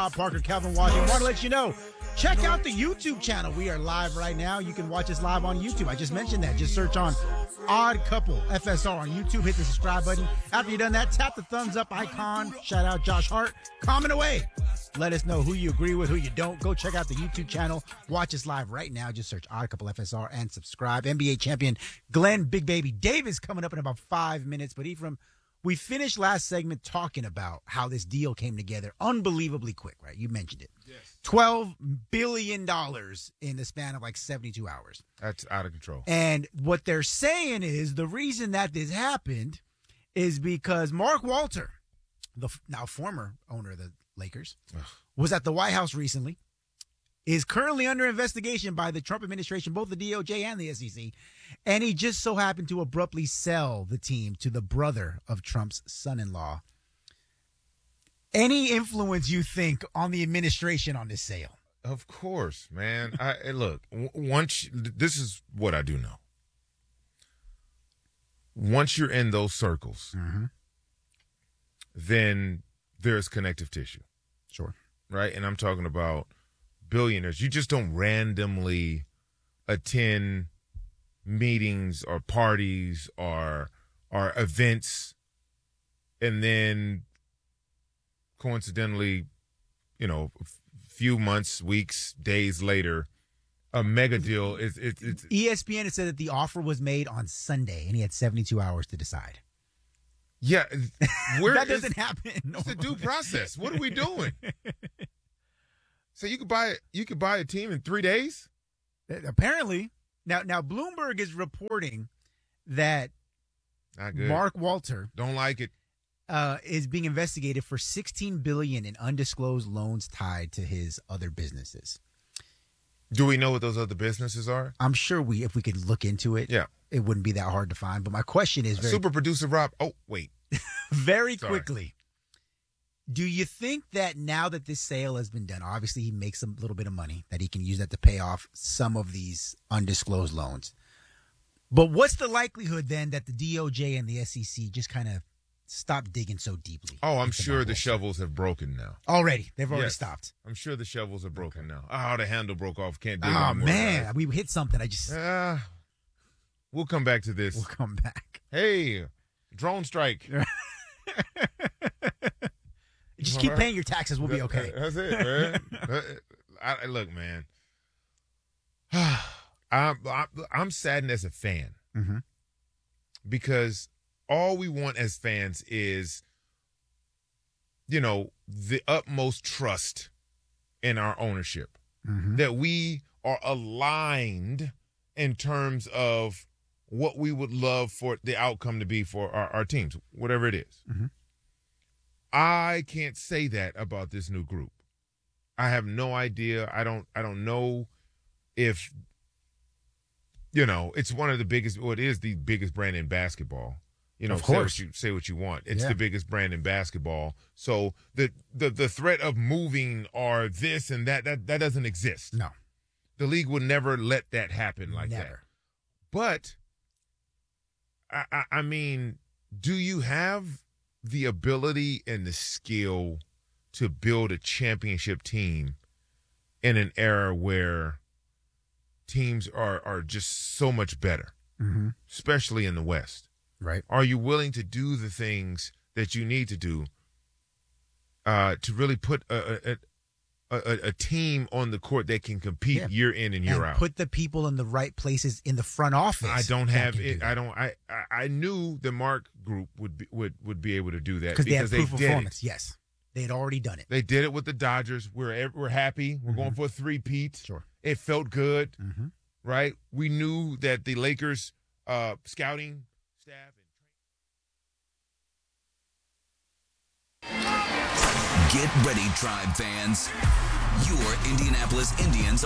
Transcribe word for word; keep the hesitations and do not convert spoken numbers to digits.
Rob Parker, Calvin Washington. Want to let you know, check out the YouTube channel. We are live right now. You can watch us live on YouTube. I just mentioned that. Just search on Odd Couple F S R on YouTube. Hit the subscribe button. After you've done that, tap the thumbs up icon. Shout out Josh Hart. Comment away. Let us know who you agree with, who you don't. Go check out the YouTube channel. Watch us live right now. Just search Odd Couple F S R and subscribe. N B A champion Glenn Big Baby Davis coming up in about five minutes. But Ephraim, we finished last segment talking about how this deal came together unbelievably quick, right? You mentioned it. Yes. twelve billion dollars in the span of like seventy-two hours. That's out of control. And what they're saying is the reason that this happened is because Mark Walter, the now former owner of the Lakers, Ugh. was at the White House recently, is currently under investigation by the Trump administration, both the D O J and the S E C, and he just so happened to abruptly sell the team to the brother of Trump's son-in-law. Any influence you think on the administration on this sale? Of course, man. I look, once this is what I do know. Once you're in those circles, mm-hmm. then there's connective tissue. Sure. Right? And I'm talking about billionaires. You just don't randomly attend meetings or parties or or events and then coincidentally, you know, a few months, weeks, days later, a mega deal is it, it's E S P N has said that the offer was made on Sunday and he had seventy-two hours to decide. Yeah, where that is, doesn't happen. It's the due process. What are we doing? So you could buy you could buy a team in three days? Apparently. Now, now Bloomberg is reporting that Not good. Mark Walter don't like it. Uh, is being investigated for sixteen billion dollars in undisclosed loans tied to his other businesses. Do we know what those other businesses are? I'm sure we, if we could look into it, yeah, it wouldn't be that hard to find. But my question is, very, super producer Rob. Oh, wait, very quickly. Do you think that now that this sale has been done, obviously he makes a little bit of money that he can use that to pay off some of these undisclosed loans? But what's the likelihood then that the D O J and the S E C just kind of stop digging so deeply? Oh, I'm sure the shovels have broken now. Already. They've already yes. stopped. I'm sure the shovels are broken now. Oh, the handle broke off. Can't dig oh, anymore. Oh, man. guys. We hit something. I just... Uh, we'll come back to this. We'll come back. Hey, drone strike. Just keep paying your taxes. We'll be okay. That's it, man. I, I, look, man. I'm, I'm, I'm saddened as a fan mm-hmm. because all we want as fans is, you know, the utmost trust in our ownership, mm-hmm. that we are aligned in terms of what we would love for the outcome to be for our, our teams, whatever it is. Mm-hmm. I can't say that about this new group. I have no idea. I don't I don't know if, you know, it's one of the biggest, well, it is the biggest brand in basketball. You know, of course. Say what you, say what you want. It's yeah. the biggest brand in basketball. So the, the the threat of moving or this and that, that, that doesn't exist. No. The league would never let that happen like never. that. But, I, I, I mean, do you have the ability and the skill to build a championship team in an era where teams are, are just so much better, mm-hmm. especially in the West? Right. Are you willing to do the things that you need to do uh, to really put a, a, a, a team on the court that can compete yeah. year in and year and out? Put the people in the right places in the front office. I don't have it. Do I don't. I, I I knew the Mark Group would be, would would be able to do that because they had because proof they of did performance. it. Yes, they had already done it. They did it with the Dodgers. We're we're happy. We're mm-hmm. going for a three-peat. Sure, it felt good, mm-hmm. right? We knew that the Lakers uh, scouting staff. Get ready, Tribe fans. Your Indianapolis Indians